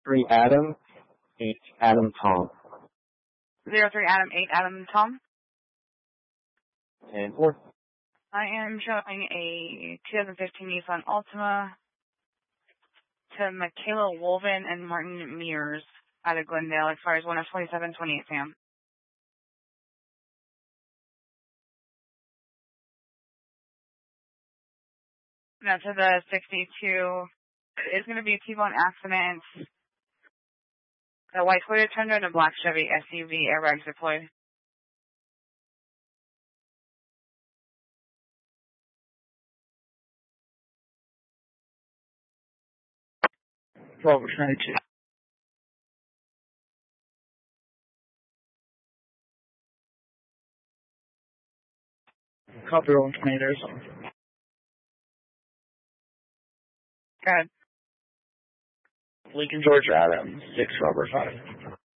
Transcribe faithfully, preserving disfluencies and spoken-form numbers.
three Adam, eight Adam Tom. Zero three Adam, eight Adam Tom. And four. I am showing a twenty fifteen Nissan Altima to Michaela Wolven and Martin Mears out of Glendale. Expires one of twenty-seven twenty-eight, Sam. Now to the sixty-two. It's going to be a T-bone accident. A white Toyota Tundra and a black Chevy S U V, airbags deployed. twelve ninety-two. Copy rolling twenty there, so. Go ahead. Lincoln, Georgia, Adam, six Robert five.